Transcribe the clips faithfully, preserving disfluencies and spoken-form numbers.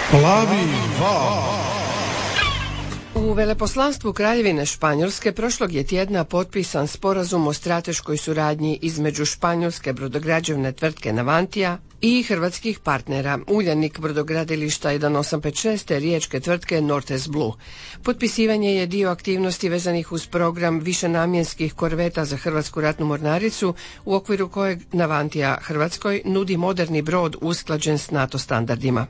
Plavi val. U veleposlanstvu Kraljevine Španjolske prošlog je tjedna potpisan sporazum o strateškoj suradnji između španjolske brodograđevne tvrtke Navantia i hrvatskih partnera, Uljanik brodogradilišta jedan osam pet šest te riječke tvrtke Nortes Blue. Potpisivanje je dio aktivnosti vezanih uz program višenamjenskih korveta za Hrvatsku ratnu mornaricu, u okviru kojeg Navantia Hrvatskoj nudi moderni brod usklađen s NATO standardima.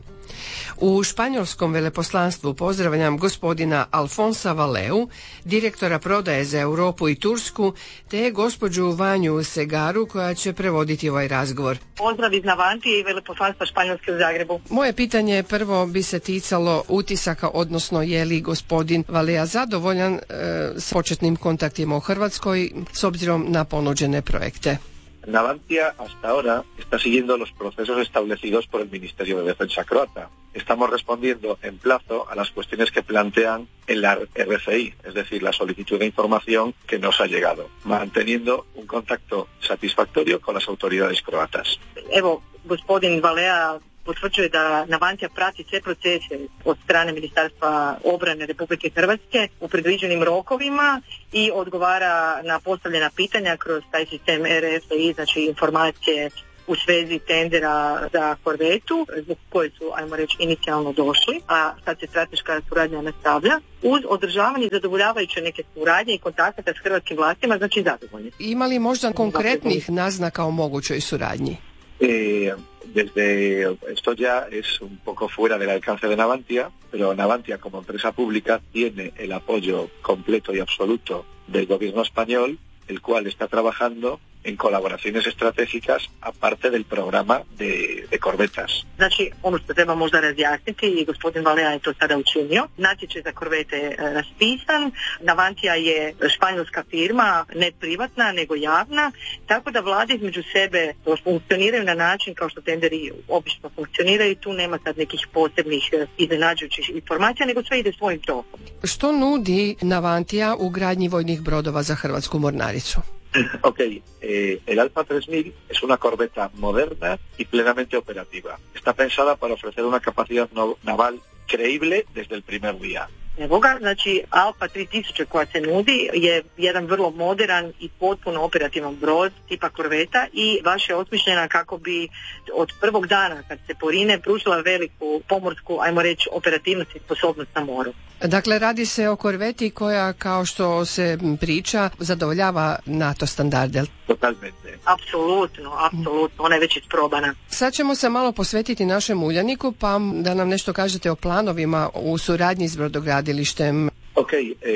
U španjolskom veleposlanstvu pozdravljam gospodina Alfonsa Valeu, direktora prodaje za Europu i Tursku, te gospođu Vanju Segaru koja će prevoditi ovaj razgovor. Pozdrav iz Navantije i veleposlanstva Španjolske u Zagrebu. Moje pitanje prvo bi se ticalo utisaka, odnosno je li gospodin Valea zadovoljan e, s početnim kontaktima u Hrvatskoj s obzirom na ponuđene projekte. Navantia hasta ahora está siguiendo los procesos establecidos por el Ministerio de Defensa croata. Estamos respondiendo en plazo a las cuestiones que plantean en la R C I, es decir, la solicitud de información que nos ha llegado, manteniendo un contacto satisfactorio con las autoridades croatas. Evo, gospodin Valea potvrđuje da Navantia prati sve procese od strane Ministarstva obrane Republike Hrvatske u predviđenim rokovima i odgovara na postavljena pitanja kroz taj sistem R F I, znači informacije u svezi tendera za korvetu, zbog koje su, ajmo reći, inicijalno došli, a sad se strateška suradnja nastavlja, uz održavanje zadovoljavajuće neke suradnje i kontakata s hrvatskim vlastima, znači zadovoljni. Ima li možda konkretnih naznaka o mogućoj suradnji? Eh, desde esto ya es un poco fuera del alcance de Navantia, pero Navantia como empresa pública tiene el apoyo completo y absoluto del gobierno español, el cual está trabajando en colaboraciones estratégicas aparte del programa de, de korvetas. Znači, ono što treba možda razjasniti, i gospodin Valea je to sada učinio, natječaj za korvete e, raspisan, Navantia je španjolska firma, ne privatna, nego javna, tako da vlade između sebe funkcioniraju na način kao što tenderi obično funkcioniraju, tu nema sad nekih posebnih iznenađujućih informacija, nego sve ide svojim tokom. Što nudi Navantia u gradnji vojnih brodova za Hrvatsku mornaricu? Ok, eh, el Alfa tres mil es una corbeta moderna y plenamente operativa. Está pensada para ofrecer una capacidad no, naval creíble desde el primer día. Evo ga, znači Alfa tri tisuće koja se nudi je jedan vrlo modern i potpuno operativan brod tipa korveta i baš je osmišljena kako bi od prvog dana kad se porine pružila veliku pomorsku, ajmo reći, operativnost i sposobnost na moru. Dakle, radi se o korveti koja, kao što se priča, zadovoljava NATO standarde. Totalmente. Apsolutno, apsolutno, ona je već isprobana. Sad ćemo se malo posvetiti našem Uljaniku, pa da nam nešto kažete o planovima u suradnji s brodogradilištem. Ok,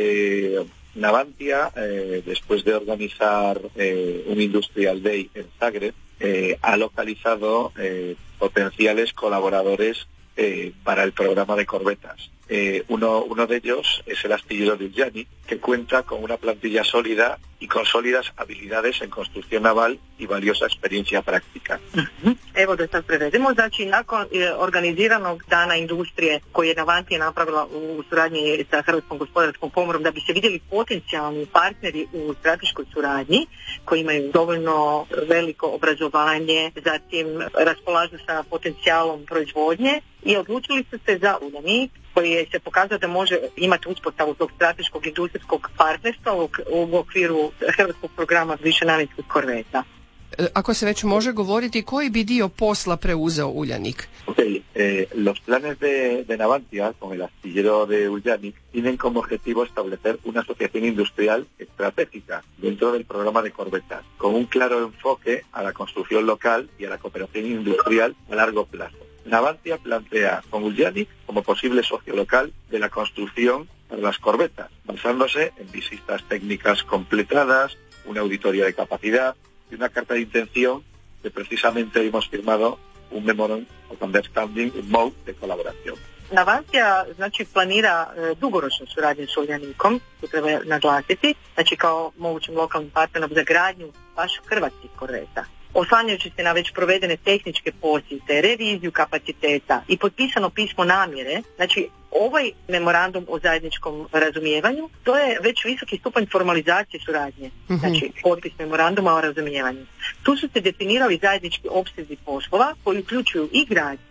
eh, Navantia, eh, después de organizar eh, un Industrial Day en Zagreb, eh, ha localizado eh, potenciales colaboradores eh, para el programa de corbetas. Eh, uno, uno de ellos es el astillero de Uljanik, que cuenta con una plantilla sólida y con sólidas habilidades en construcción naval y valiosa experiencia práctica. Evo da sad prevedemo, znači nakon e, organiziranog dana industrije koji je Navantia napravila u suradnji sa Hrvatskom gospodarskom komorom da bi se vidjeli potencijalni partneri u strateškoj suradnji koji imaju dovoljno veliko obrazovanje, zatim raspolažu sa potencijalom proizvodnje i odlučili su se za Uljanik koji je se pokazao da može imati uspostavu tog strateškog industrijskog partnerstva u, u okviru hrvatskog programa višenamjenskih korveta. Ako se već može govoriti, koji bi dio posla preuzeo Uljanik? Ok, eh, los planes de, de Navantia con el astillero de Uljanik tienen como objetivo establecer una asociación industrial estratégica dentro del programa de corbetas, con un claro enfoque a la construcción local y a la cooperación industrial a largo plazo. Navantia plantea con Uljanik como posible socio local de la construcción para las corbetas, basándose en visitas técnicas completadas, una auditoría de capacidad y una carta de intención que precisamente hemos firmado un Memorandum of Understanding, un M O U de colaboración. Navantia znači planira e, dugoročnu suradnju s Uljanikom, to treba naglasiti, znači kao mogućim lokalnim partnerom za gradnju baš hrvatskih korveta. Oslanjajući se na već provedene tehničke posjete, reviziju kapaciteta i potpisano pismo namjere, znači ovaj memorandum o zajedničkom razumijevanju, to je već visoki stupanj formalizacije suradnje, mm-hmm. znači potpis memoranduma o razumijevanju. Tu su se definirali zajednički opsezi poslova koji uključuju i gradnju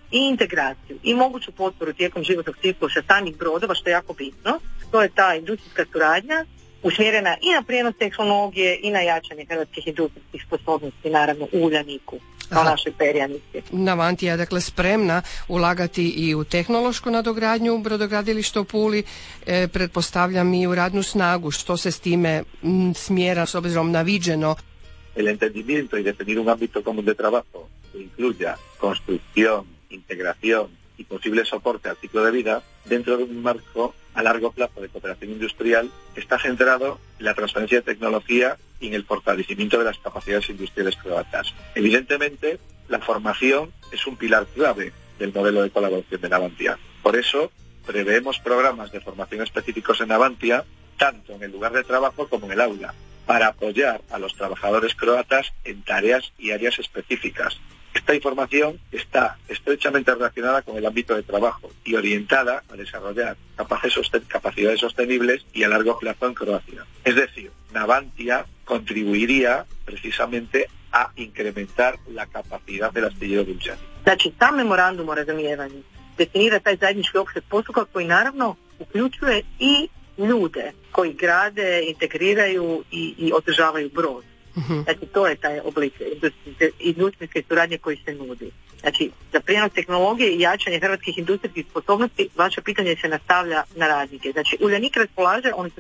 i integraciju i moguću potporu tijekom životnog ciklusa samih brodova, što je jako bitno. To je ta industrijska suradnja usmjerena i na prijenos tehnologije i na jačanje hrvatskih industrijskih sposobnosti, naravno u Uljaniku, kao našoj perjanici. Navantia je dakle spremna ulagati i u tehnološku nadogradnju brodogradilišta u Puli, e, pretpostavljam i u radnu snagu. Što se s time m, smjera s obzirom na viđeno? El entendimiento y definir un ámbito común de trabajo que incluya construcción, integración y posible soporte al ciclo de vida dentro de un marco a largo plazo de cooperación industrial está centrado en la transferencia de tecnología y en el fortalecimiento de las capacidades industriales croatas. Evidentemente, la formación es un pilar clave del modelo de colaboración de Navantia. Por eso, preveemos programas de formación específicos en Navantia, tanto en el lugar de trabajo como en el aula, para apoyar a los trabajadores croatas en tareas y áreas específicas. Esta información está estrechamente relacionada con el ámbito de trabajo y orientada a desarrollar capacidades sostenibles y a largo plazo en Croacia. Es decir, Navantia contribuiría precisamente a incrementar la capacidad del astillero de Uljanik. Znači, sam memorandum o razumijevanju definira taj zajednički opseg postupka koji naravno uključuje i ljude koji grade, integriraju i, i održavaju brod. Uh-huh. Znači, to je taj oblik industrijske suradnje koji se nudi. Znači, za prijenos tehnologije i jačanje hrvatskih industrijskih sposobnosti, vaše pitanje se nastavlja na radnike. Znači, Uljanik raspolaže, oni su